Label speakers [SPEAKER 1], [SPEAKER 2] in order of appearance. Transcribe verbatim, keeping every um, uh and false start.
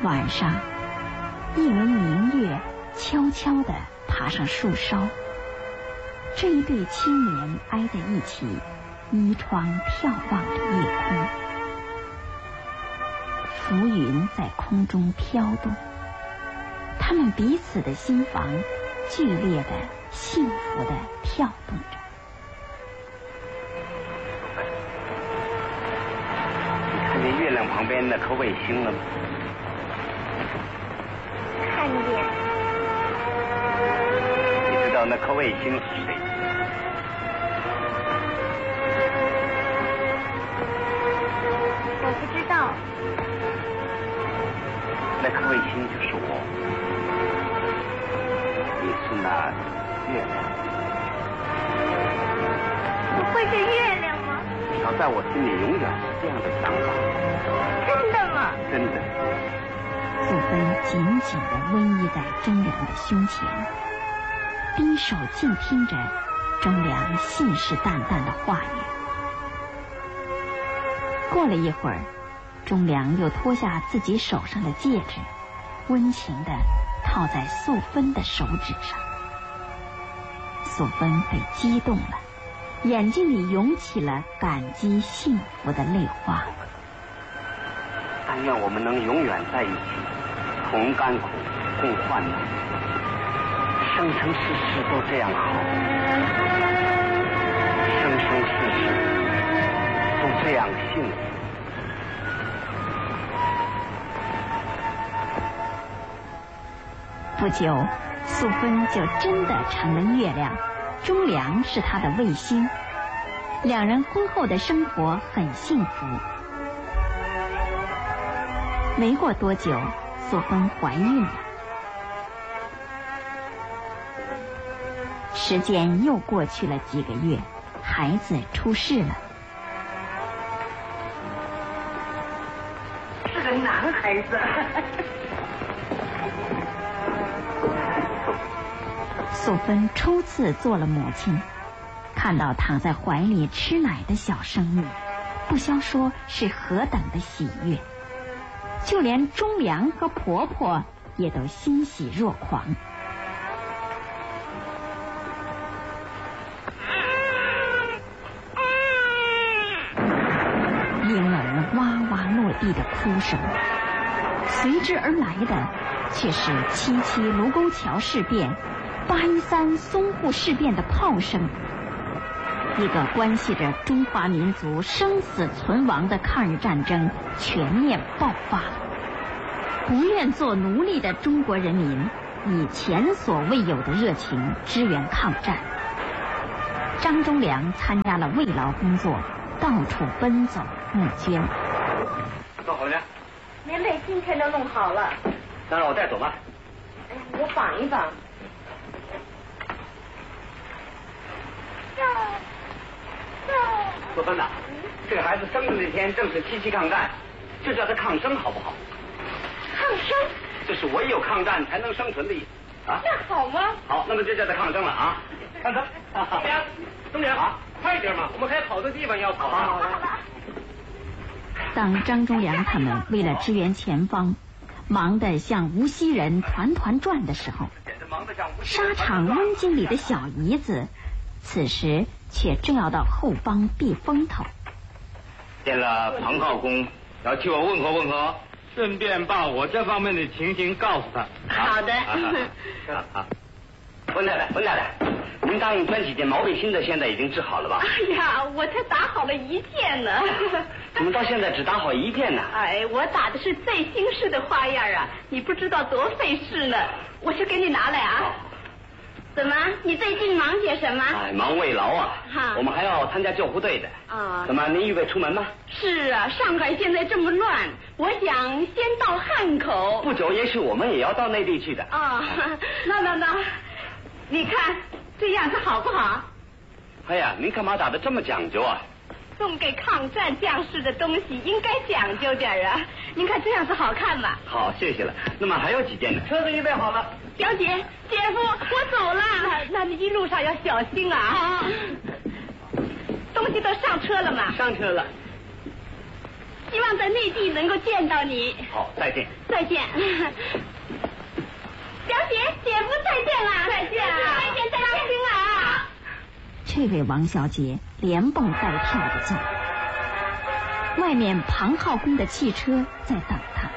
[SPEAKER 1] 晚上，一轮明月悄悄地爬上树梢，这一对青年挨在一起，依窗眺望着夜空。浮云在空中飘动，他们彼此的心房剧烈的、幸福的跳动着。
[SPEAKER 2] 你看见月亮旁边那颗卫星了吗？
[SPEAKER 3] 看见。
[SPEAKER 2] 你知道那颗卫星是谁？
[SPEAKER 3] 我不知道。
[SPEAKER 2] 那颗卫星就是我，你是那月亮。
[SPEAKER 3] 我会是月亮吗？
[SPEAKER 2] 至少在我心里永远是这样的想法。
[SPEAKER 3] 真的吗？
[SPEAKER 2] 真的。
[SPEAKER 1] 素芬紧紧地偎依在忠良的胸前，低手静听着忠良信誓旦旦的话语。过了一会儿，忠良又脱下自己手上的戒指，温情地套在素芬的手指上。素芬被激动了，眼睛里涌起了感激幸福的泪花。
[SPEAKER 2] 但愿我们能永远在一起，同甘苦，共患难，生生世世都这样好，生生世世都这样幸福。
[SPEAKER 1] 不久，素芬就真的成了月亮，忠良是她的卫星。两人婚后的生活很幸福。没过多久，素芬怀孕了。时间又过去了几个月，孩子出世了。
[SPEAKER 4] 是个男孩子。
[SPEAKER 1] 素芬初次做了母亲，看到躺在怀里吃奶的小生命，不消说是何等的喜悦。就连忠良和婆婆也都欣喜若狂。婴儿哇哇落地的哭声，随之而来的却是七七卢沟桥事变、八一三淞沪事变的炮声。一个关系着中华民族生死存亡的抗日战争全面爆发了。不愿做奴隶的中国人民以前所未有的热情支援抗战。张忠良参加了慰劳工作，到处奔走募捐。
[SPEAKER 2] 做好了没？
[SPEAKER 4] 棉被今天都弄好了。
[SPEAKER 2] 那让我带走吧。
[SPEAKER 4] 哎，我绑一绑。
[SPEAKER 2] 素芬呐，这个孩子生的那天正是七七抗战，就叫他抗生好不好？
[SPEAKER 4] 抗生？
[SPEAKER 2] 这是唯有抗战才能生存的意思啊！
[SPEAKER 4] 那好吗？
[SPEAKER 2] 好，那么就叫他抗生了啊！抗生，忠良，忠良啊，快点嘛，我们还有好多地方要跑啊！
[SPEAKER 1] 当张忠良他们为了支援前方，忙得像无锡人团团转的时候，沙场温经理的小姨子此时却正要到后方避风头。
[SPEAKER 5] 见了庞浩公，要替我问候问候，顺便把我这方面的情形告诉他。
[SPEAKER 4] 好的。
[SPEAKER 2] 好，温太太，温太太，您答应捐几件毛背心的，现在已经治好了吧？
[SPEAKER 4] 哎呀，我才打好了一件呢。
[SPEAKER 2] 怎么到现在只打好一件呢？
[SPEAKER 4] 哎，我打的是最新式的花样啊，你不知道多费事呢。我去给你拿来啊。怎么？你最近忙些什么？
[SPEAKER 2] 哎，忙慰劳啊。
[SPEAKER 4] 哈，
[SPEAKER 2] 我们还要参加救护队的。
[SPEAKER 4] 啊。
[SPEAKER 2] 怎么？您预备出门吗？
[SPEAKER 4] 是啊，上海现在这么乱，我想先到汉口。
[SPEAKER 2] 不久，也许我们也要到内地去的。
[SPEAKER 4] 啊，那那那，你看这样子好不好？
[SPEAKER 2] 哎呀，您干嘛打得这么讲究啊？
[SPEAKER 4] 送给抗战将士的东西应该讲究点啊！您看这样子好看吗？
[SPEAKER 2] 好，谢谢了。那么还有几件呢？车子预备好了。
[SPEAKER 4] 小姐，姐夫，我走了。那那你一路上要小心啊！啊，东西都上车了吗？
[SPEAKER 2] 上车了。
[SPEAKER 4] 希望在内地能够见到你。
[SPEAKER 5] 好，再见。
[SPEAKER 4] 再见。小姐，姐夫再见啦！再见啊！再见，再见啊！
[SPEAKER 1] 这位王小姐连蹦带跳的走，外面庞浩公的汽车在等她。